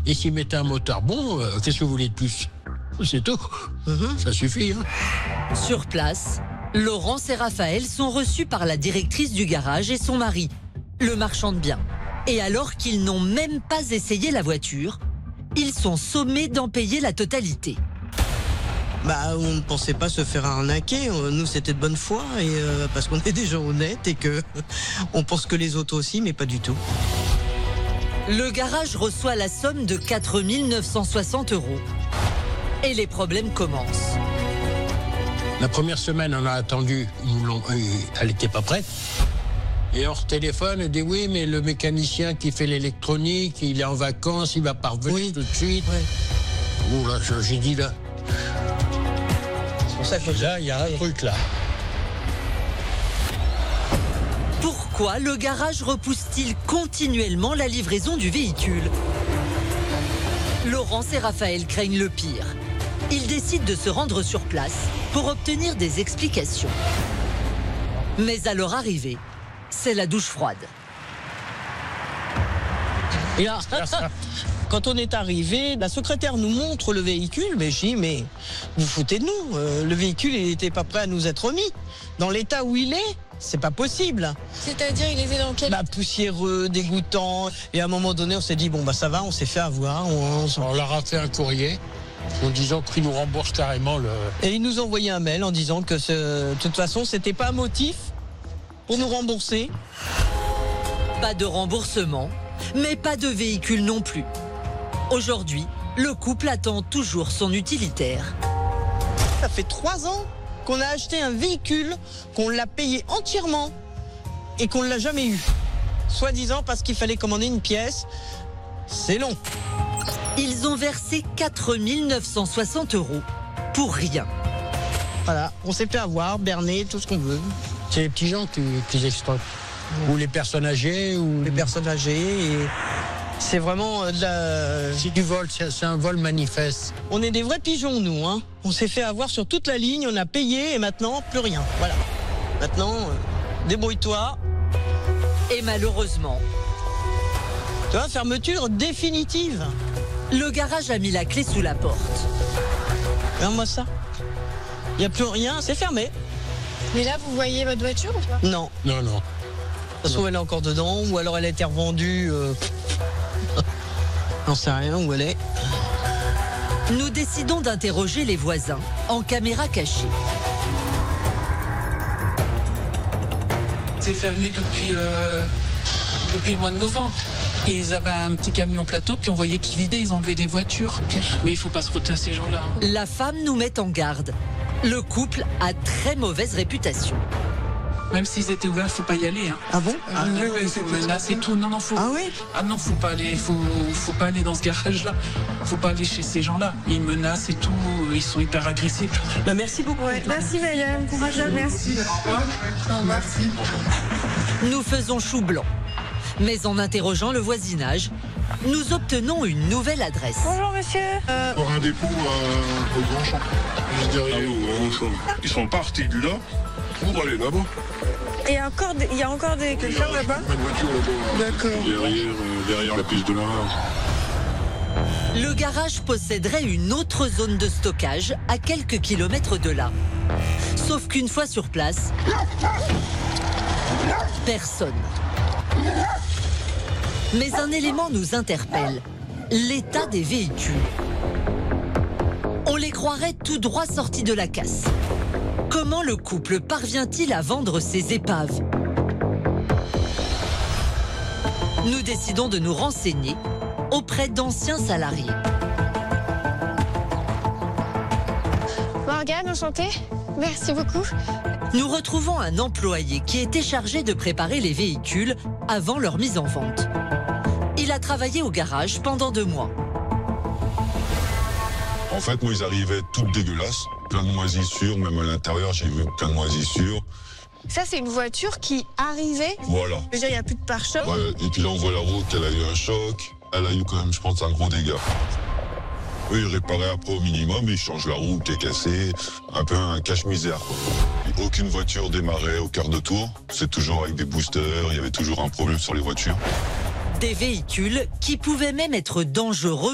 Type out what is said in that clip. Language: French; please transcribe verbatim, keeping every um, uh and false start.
Et s'il mettait un moteur bon, euh, qu'est-ce que vous voulez de plus? C'est tout. Mm-hmm. Ça suffit. Hein. Sur place, Laurence et Raphaël sont reçus par la directrice du garage et son mari, le marchand de biens. Et alors qu'ils n'ont même pas essayé la voiture, ils sont sommés d'en payer la totalité. Bah, on ne pensait pas se faire arnaquer. Nous, c'était de bonne foi, et euh, parce qu'on est des gens honnêtes et que on pense que les autres aussi, mais pas du tout. Le garage reçoit la somme de quatre mille neuf cent soixante euros. Et les problèmes commencent. La première semaine, on a attendu, elle n'était pas prête. Et on téléphone et dit oui, mais le mécanicien qui fait l'électronique, il est en vacances, il va pas revenir oui. tout de suite. Ouais. Oh là, j'ai dit là. C'est pour ça que là, il y a un truc là. Pourquoi le garage repousse-t-il continuellement la livraison du véhicule? Laurence et Raphaël craignent le pire. Ils décident de se rendre sur place pour obtenir des explications. Mais à leur arrivée, c'est la douche froide. Et là, quand on est arrivé, la secrétaire nous montre le véhicule, mais je dis, mais vous foutez de nous, euh, le véhicule il n'était pas prêt à nous être remis. Dans l'état où il est, c'est pas possible. C'est-à-dire, il était dans quel... Bah, poussiéreux, dégoûtant, et à un moment donné, on s'est dit, bon bah ça va, on s'est fait avoir. On, on leur a fait un courrier en disant qu'ils nous remboursent carrément le... Et ils nous ont envoyé un mail en disant que ce, de toute façon, c'était pas un motif pour nous rembourser. Pas de remboursement, mais pas de véhicule non plus. Aujourd'hui, le couple attend toujours son utilitaire. Ça fait trois ans qu'on a acheté un véhicule, qu'on l'a payé entièrement et qu'on ne l'a jamais eu. Soi-disant parce qu'il fallait commander une pièce. C'est long. Ils ont versé quatre mille neuf cent soixante euros pour rien. Voilà, on s'est fait avoir, berner, tout ce qu'on veut. C'est les petits gens qui, qui exploitent. Mmh. Ou les personnes âgées. Ou les personnes âgées. Et c'est vraiment de la... C'est du vol, c'est un vol manifeste. On est des vrais pigeons, nous. Hein. On s'est fait avoir sur toute la ligne, on a payé et maintenant, plus rien. Voilà. Maintenant, euh, débrouille-toi. Et malheureusement... Tu vois, fermeture définitive. Le garage a mis la clé sous la porte. Regarde-moi ça. Il n'y a plus rien, c'est fermé. Mais là, vous voyez votre voiture ou pas? Non. Non, non. Ça se trouve, elle est encore dedans, ou alors elle a été revendue. Euh... J'en sais rien où elle est. Nous décidons d'interroger les voisins en caméra cachée. C'est fermé depuis, euh, depuis le mois de novembre. Et ils avaient un petit camion plateau, puis on voyait qu'ils vidaient, ils enlevaient des voitures. Mais il faut pas se frotter à ces gens-là. La femme nous met en garde. Le couple a très mauvaise réputation. Même s'ils étaient ouverts, faut pas y aller. Hein. Ah bon? Ah, oui, oui, c'est menace et tout. Non, non, faut. Ah oui? Ah non, faut pas aller. Faut, faut pas aller dans ce garage-là. Faut pas aller chez ces gens-là. Ils menacent et tout. Ils sont hyper agressifs. Bah, merci beaucoup. Ouais, merci madame. Courageux, merci. Au revoir. Merci. Nous faisons chou blanc. Mais en interrogeant le voisinage, nous obtenons une nouvelle adresse. Bonjour monsieur. Euh... Pour un dépôt euh, au Grand Champ. Juste derrière ah, au Grand Champ. Ils sont partis de là pour aller là-bas. Et il y a encore des, il y a encore des quelqu'un là-bas? Une voiture là-bas. D'accord. Derrière, euh, derrière la piste de la rage. Le garage posséderait une autre zone de stockage à quelques kilomètres de là. Sauf qu'une fois sur place, personne. Mais un élément nous interpelle, l'état des véhicules. On les croirait tout droit sortis de la casse. Comment le couple parvient-il à vendre ces épaves? Nous décidons de nous renseigner auprès d'anciens salariés. Morgane, enchantée. Merci beaucoup. Nous retrouvons un employé qui était chargé de préparer les véhicules avant leur mise en vente. Il a travaillé au garage pendant deux mois. En fait, moi, ils arrivaient toutes dégueulasses, plein de moisissures, même à l'intérieur, j'ai vu plein de moisissures. Ça, c'est une voiture qui arrivait. Voilà. Je veux dire, il n'y a plus de pare-choc. Ouais, et puis là, on voit la route, elle a eu un choc. Elle a eu quand même, je pense, un gros dégât. Eux, ils réparaient après au minimum, ils changent la roue qui est cassée, un peu un cache-misère. Quoi. Aucune voiture démarrait au quart de tour, c'est toujours avec des boosters, il y avait toujours un problème sur les voitures. Des véhicules qui pouvaient même être dangereux